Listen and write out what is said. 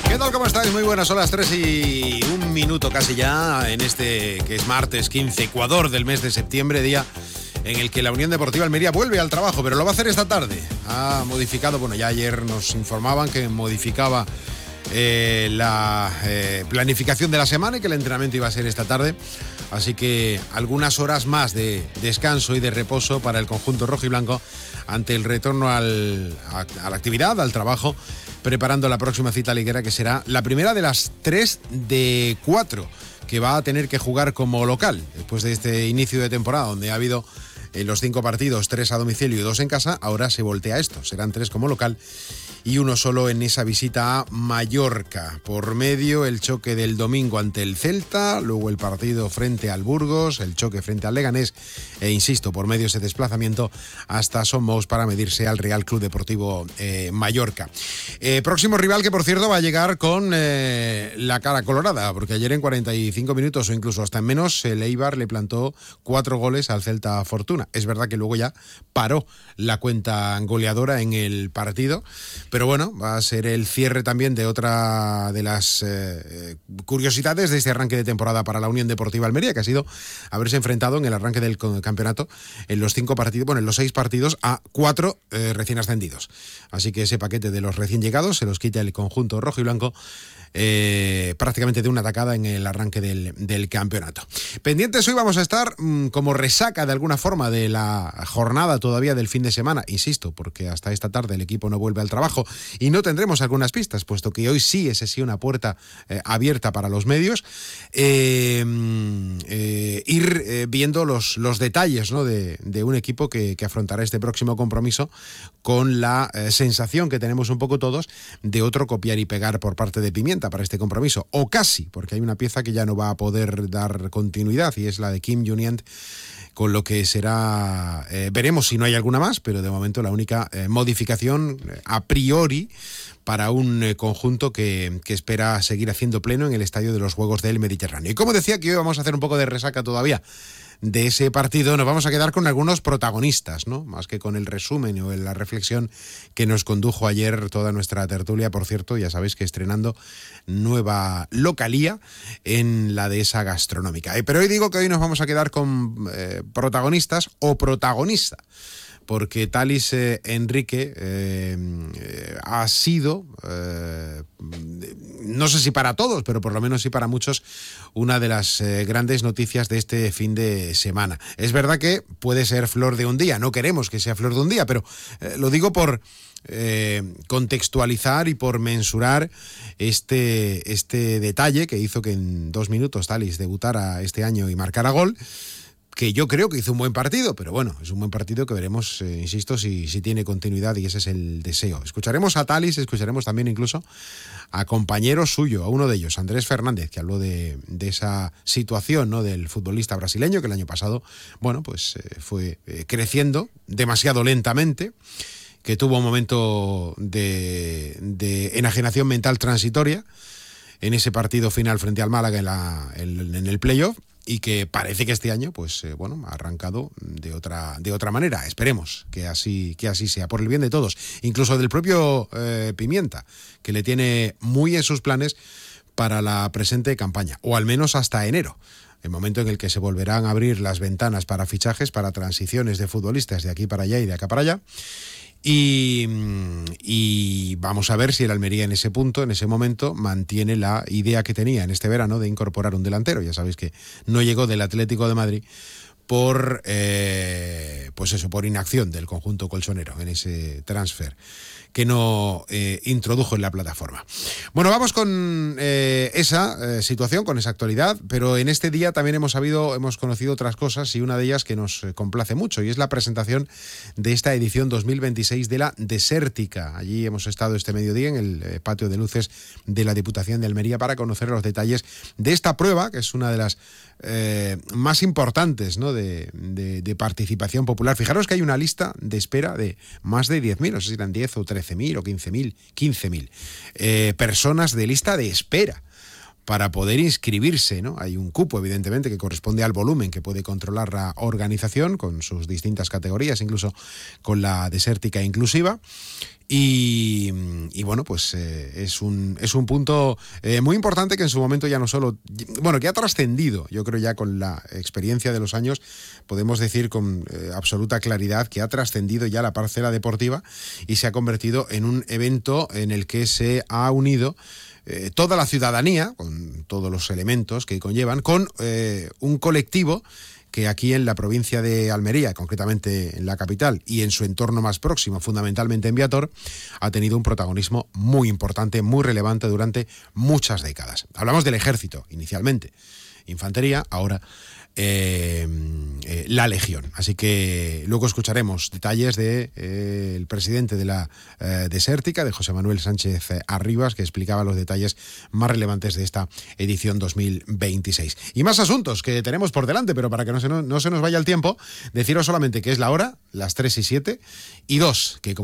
¿Qué tal? ¿Cómo estáis? Muy buenas, son las 3:01 casi ya, en este que es martes 15, Ecuador del mes de septiembre, día en el que la Unión Deportiva Almería vuelve al trabajo, pero lo va a hacer esta tarde. Ha modificado, bueno, ya ayer nos informaban que modificaba la planificación de la semana y que el entrenamiento iba a ser esta tarde. Así que algunas horas más de descanso y de reposo para el conjunto rojiblanco ante el retorno a la actividad, al trabajo, preparando la próxima cita liguera, que será la primera de las 3 de 4 que va a tener que jugar como local. Después de este inicio de temporada, donde ha habido los 5 partidos, 3 a domicilio y 2 en casa, ahora se voltea esto. Serán 3 como local y 1 solo en esa visita a Mallorca. Por medio, el choque del domingo ante el Celta, luego el partido frente al Burgos, el choque frente al Leganés e, insisto, por medio ese desplazamiento hasta Somos para medirse al Real Club Deportivo Mallorca. Próximo rival que, por cierto, va a llegar con la cara colorada, porque ayer en 45 minutos o incluso hasta en menos, el Eibar le plantó 4 goles al Celta Fortuna. Es verdad que luego ya paró la cuenta goleadora en el partido, pero bueno, va a ser el cierre también de otra de las curiosidades de este arranque de temporada para la Unión Deportiva Almería, que ha sido haberse enfrentado en el arranque del campeonato en los 5 partidos, bueno, en los 6 partidos a 4 recién ascendidos. Así que ese paquete de los recién llegados se los quita el conjunto rojo y blanco prácticamente de una tacada en el arranque del campeonato. Pendientes hoy vamos a estar como resaca de alguna forma de la jornada todavía del fin de semana, insisto, porque hasta esta tarde el equipo no vuelve al trabajo y no tendremos algunas pistas, puesto que hoy sí es así una puerta abierta para los medios, ir viendo los detalles, ¿no?, de un equipo que afrontará este próximo compromiso con la sensación que tenemos un poco todos de otro copiar y pegar por parte de Pimienta para este compromiso, o casi, porque hay una pieza que ya no va a poder dar continuidad y es la de Kim Junient, con lo que será, veremos si no hay alguna más, pero de momento la única modificación a priori para un conjunto que espera seguir haciendo pleno en el estadio de los Juegos del Mediterráneo. Y como decía, que hoy vamos a hacer un poco de resaca todavía de ese partido, nos vamos a quedar con algunos protagonistas, ¿no?, más que con el resumen o la reflexión que nos condujo ayer toda nuestra tertulia. Por cierto, ya sabéis que estrenando nueva localía en la dehesa gastronómica. Pero hoy digo que hoy nos vamos a quedar con protagonistas o protagonista, porque Thalys Enrique ha sido, no sé si para todos, pero por lo menos sí para muchos, una de las grandes noticias de este fin de semana. Es verdad que puede ser flor de un día, no queremos que sea flor de un día, pero lo digo por contextualizar y por mensurar este detalle que hizo que en 2 minutos Thalys debutara este año y marcara gol, que yo creo que hizo un buen partido, pero bueno, es un buen partido que veremos, insisto, si tiene continuidad, y ese es el deseo. Escucharemos a Thalys, escucharemos también incluso a compañeros suyos, a uno de ellos, Andrés Fernández, que habló de esa situación, ¿no?, del futbolista brasileño, que el año pasado, bueno, pues fue creciendo demasiado lentamente, que tuvo un momento de enajenación mental transitoria en ese partido final frente al Málaga en el playoff, y que parece que este año, pues bueno, ha arrancado de otra manera. Esperemos que así sea, por el bien de todos, incluso del propio Pimienta, que le tiene muy en sus planes para la presente campaña, o al menos hasta enero, el momento en el que se volverán a abrir las ventanas para fichajes, para transiciones de futbolistas de aquí para allá y de acá para allá. Y vamos a ver si el Almería en ese punto, en ese momento, mantiene la idea que tenía en este verano de incorporar un delantero. Ya sabéis que no llegó del Atlético de Madrid por por inacción del conjunto colchonero en ese transfer que no introdujo en la plataforma. Bueno, vamos con esa situación, con esa actualidad, pero en este día también hemos conocido otras cosas, y una de ellas que nos complace mucho, y es la presentación de esta edición 2026 de la Desértica. Allí hemos estado este mediodía en el patio de luces de la Diputación de Almería para conocer los detalles de esta prueba, que es una de las más importantes, ¿no?, de participación popular. Fijaros que hay una lista de espera de más de 10.000, no sé si eran 10 o 13.000 o 15.000 personas de lista de espera para poder inscribirse, ¿no? Hay un cupo, evidentemente, que corresponde al volumen que puede controlar la organización con sus distintas categorías, incluso con la desértica inclusiva. Y bueno, pues es un punto muy importante que en su momento ya no solo, bueno, que ha trascendido, yo creo ya con la experiencia de los años, podemos decir con absoluta claridad que ha trascendido ya la parcela deportiva y se ha convertido en un evento en el que se ha unido toda la ciudadanía, con todos los elementos que conllevan, con un colectivo que aquí en la provincia de Almería, concretamente en la capital y en su entorno más próximo, fundamentalmente en Viator, ha tenido un protagonismo muy importante, muy relevante durante muchas décadas. Hablamos del ejército, inicialmente, infantería, ahora la Legión. Así que luego escucharemos detalles del presidente de la Desértica, de José Manuel Sánchez Arribas, que explicaba los detalles más relevantes de esta edición 2026. Y más asuntos que tenemos por delante, pero para que no se nos vaya el tiempo, deciros solamente que es la hora, las 3:07, y 2, que como